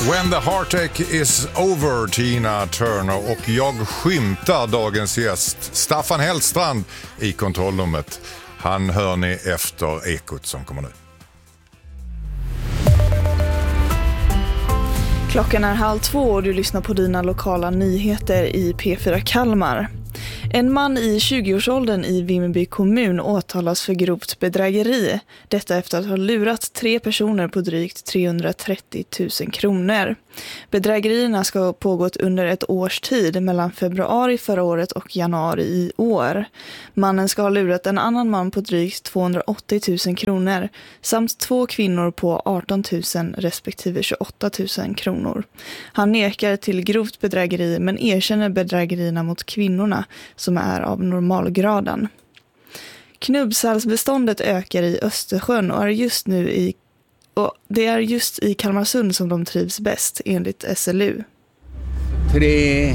When the heartache is over, Tina Turner, och jag skymtar dagens gäst Staffan Hellstrand i kontrollrummet. Han hör ni efter Ekot som kommer nu. Klockan är 1:30 och du lyssnar på dina lokala nyheter i P4 Kalmar. En man i 20-årsåldern i Vimmerby kommun åtalas för grovt bedrägeri. Detta efter att ha lurat 3 personer på drygt 330 000 kronor. Bedrägerierna ska ha pågått under ett års tid mellan februari förra året och januari i år. Mannen ska ha lurat en annan man på drygt 280 000 kronor samt 2 kvinnor på 18 000 respektive 28 000 kronor. Han nekar till grovt bedrägeri men erkänner bedrägerierna mot kvinnorna som är av normalgraden. Knubbsälsbeståndet ökar i Östersjön och det är just i Kalmarsund som de trivs bäst enligt SLU. 3,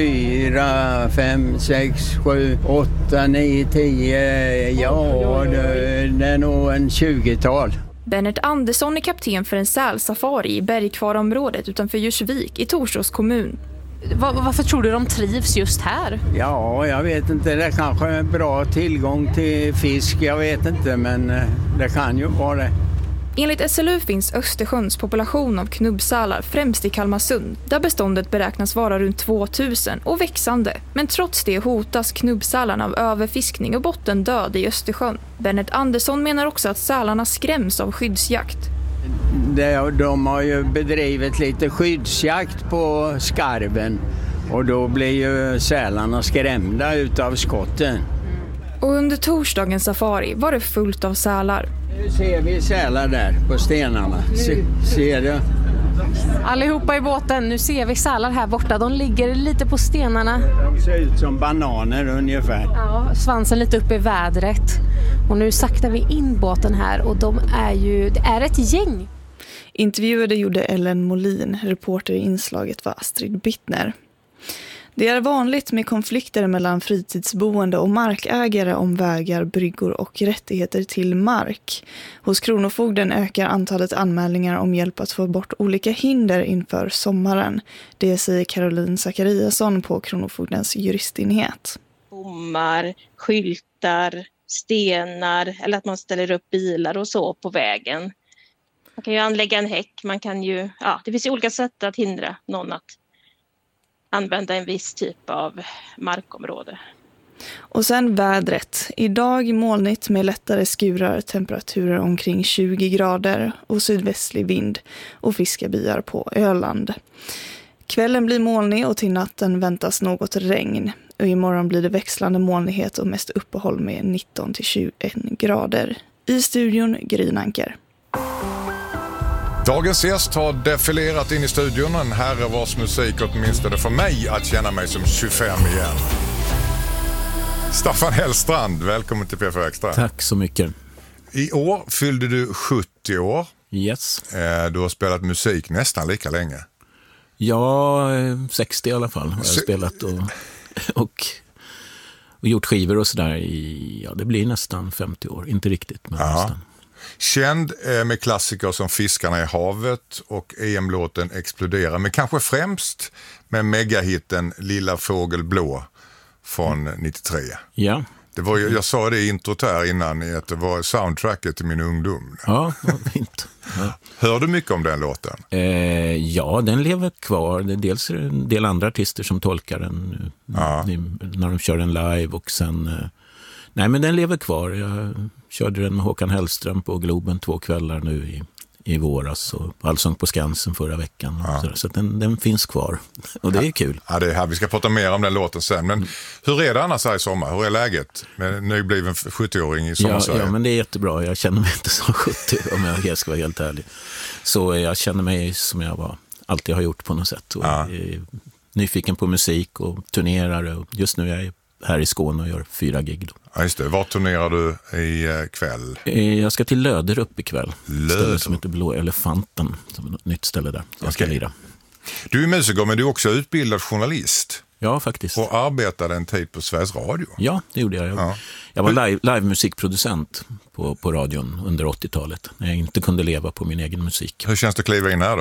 4, 5, 6, 7, 8, 9, 10, ja det är nog en 20-tal. Bennert Andersson är kapten för en sälsafari i Bergkvarområdet utanför Djursvik i Torsås kommun. Varför tror du de trivs just här? Ja, jag vet inte. Det kanske är bra tillgång till fisk. Jag vet inte, men det kan ju vara det. Enligt SLU finns Östersjöns population av knubbsälar främst i Kalmarsund, där beståndet beräknas vara runt 2000 och växande. Men trots det hotas knubbsälarna av överfiskning och bottendöd i Östersjön. Bennert Andersson menar också att sälarna skräms av skyddsjakt. De har ju bedrivit lite skyddsjakt på skarven och då blir ju sälarna skrämda utav skotten. Och under torsdagens safari var det fullt av sälar. Nu ser vi sälar där på stenarna. Ser du? Allihopa i båten, nu ser vi sälar här borta. De ligger lite på stenarna. De ser ut som bananer ungefär. Ja, svansen lite upp i vädret. Och nu saktar vi in båten här och det är ett gäng. Intervjuade gjorde Ellen Molin, reporter i inslaget var Astrid Bittner. Det är vanligt med konflikter mellan fritidsboende och markägare om vägar, bryggor och rättigheter till mark. Hos Kronofogden ökar antalet anmälningar om hjälp att få bort olika hinder inför sommaren. Det säger Caroline Zachariasson på Kronofogdens juristenhet. Bommar, skyltar, stenar eller att man ställer upp bilar och så på vägen. Man kan ju anlägga en häck, det finns ju olika sätt att hindra någon att använda en viss typ av markområde. Och sen vädret. Idag molnigt med lättare skurar, temperaturer omkring 20 grader och sydvästlig vind och fiskarbyar på Öland. Kvällen blir molnig och till natten väntas något regn. Och imorgon blir det växlande molnighet och mest uppehåll med 19-21 grader. I studion Grynanker. Dagens gäst har defilerat in i studion, en herre vars musik åtminstone för mig att känna mig som 25 igen. Staffan Hellstrand, välkommen till P4 Extra. Tack så mycket. I år fyllde du 70 år. Yes. Du har spelat musik nästan lika länge. Ja, 60 i alla fall har jag spelat och gjort skivor och sådär det blir nästan 50 år, inte riktigt men nästan. Känd med klassiker som Fiskarna i havet och EM-låten Explodera, men kanske främst med megahitten Lilla fågel blå från 93. Ja. Det var, jag sa det i introt här innan, att det var soundtracket till min ungdom. Ja, det var fint. Ja. Hör du mycket om den låten? Ja, den lever kvar. Dels är det en del andra artister som tolkar den när de kör den live och sen... Nej, men den lever kvar. Jag körde den med Håkan Hellström på Globen 2 kvällar nu i våras och Allsång på Skansen förra veckan. Så att den finns kvar. Och det är kul. Ja, det är här. Vi ska prata mer om den låten sen. Men hur är det annars här i sommar? Hur är läget med en nybliven 70-åring i sommarsverige? Ja, men det är jättebra. Jag känner mig inte som 70 om jag ska vara helt ärlig. Så jag känner mig som jag alltid har gjort på något sätt. Och är nyfiken på musik och turnerar. Och just nu är jag här i Skåne och gör 4 gig då. Ja, just det. Var turnerar du i kväll? Jag ska till Löderup ikväll. Ställe som heter Blå Elefanten, som är ett nytt ställe där. Jag ska lira. Du är musiker, men du är också utbildad journalist. Ja, faktiskt. Och arbetade en tid på Sveriges Radio. Ja, det gjorde jag. Jag var live-musikproducent på radion under 80-talet. När jag inte kunde leva på min egen musik. Hur känns det att kliva in här då?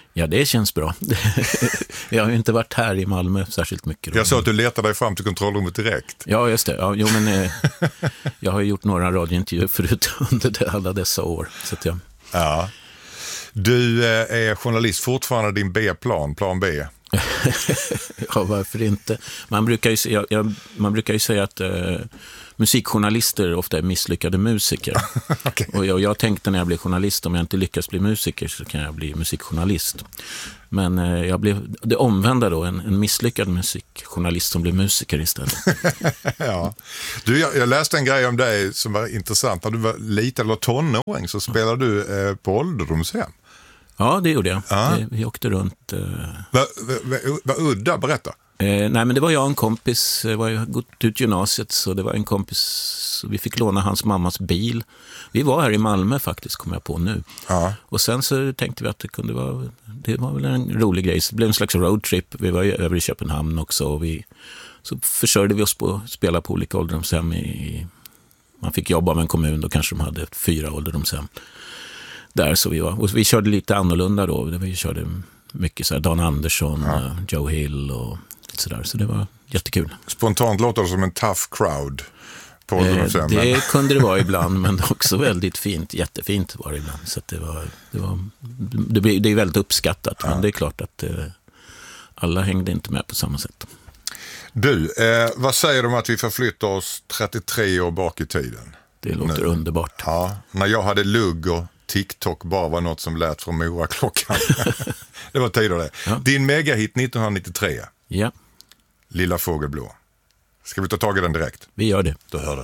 Ja, det känns bra. Jag har ju inte varit här i Malmö särskilt mycket. Jag sa att du letade dig fram till kontrollrummet direkt. Ja, just det. Ja, jag har gjort några radiointervjuer förut under alla dessa år. Så att Ja. Du är journalist fortfarande, din B-plan, plan B. Ja, varför inte? Man brukar ju säga att musikjournalister ofta är misslyckade musiker. Okay. Och jag tänkte när jag blev journalist, om jag inte lyckas bli musiker så kan jag bli musikjournalist. Men jag blev det omvända då, en misslyckad musikjournalist som blev musiker istället. Ja. Du, jag läste en grej om dig som var intressant. När du var liten eller tonåring så spelade du på ålderdomshem. Ja, det gjorde jag. Ja. Vi åkte runt. Vad udda, berätta. Nej, men det var jag och en kompis. Jag var gått ut gymnasiet, så det var en kompis. Vi fick låna hans mammas bil. Vi var här i Malmö faktiskt, kom jag på nu. Ja. Och sen så tänkte vi att det var väl en rolig grej. Så det blev en slags roadtrip. Vi var över i Köpenhamn också. Och så försörjde vi oss på att spela på olika ålderdomshem. Man fick jobba med en kommun, då kanske de hade 4 ålderdomshem. Där så vi var. Och vi körde lite annorlunda då. Vi körde mycket så här Dan Andersson, Joe Hill och lite sådär. Så det var jättekul. Spontant låter det som en tough crowd på ålderdomshem. Det kunde det vara ibland, men också väldigt fint. Jättefint var det ibland. Så att det är väldigt uppskattat. Ja. Men det är klart att alla hängde inte med på samma sätt. Du, vad säger du om att vi förflyttar oss 33 år bak i tiden? Det låter underbart. Ja, när jag hade lugg och TikTok bara var något som lät från Mora-klockan. Det var tider det. Ja. Din megahit 1993. Ja. Lilla fågelblå. Ska vi ta tag i den direkt? Vi gör det. Då hör det.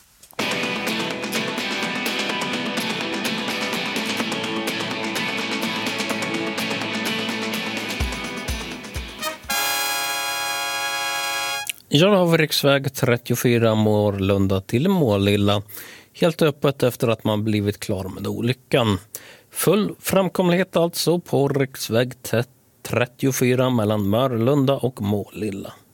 Ja, då har vi riksväg 34 Mårlunda till Målilla. Helt öppet efter att man blivit klar med olyckan. Full framkomlighet alltså på riksväg 34 mellan Mörlunda och Målilla.